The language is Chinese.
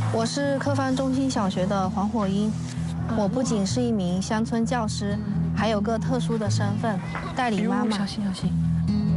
我是科帆中心小学的黄火英，我不仅是一名乡村教师，还有个特殊的身份——代理妈妈。 小心小心。